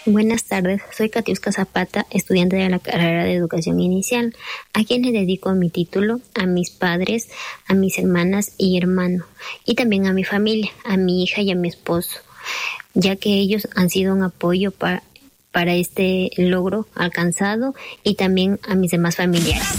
Buenas tardes, soy Katiuska Zapata, estudiante de la carrera de Educación Inicial, a quien le dedico mi título, a mis padres, a mis hermanas y hermano, y también a mi familia, a mi hija y a mi esposo, ya que ellos han sido un apoyo para este logro alcanzado, y también a mis demás familiares.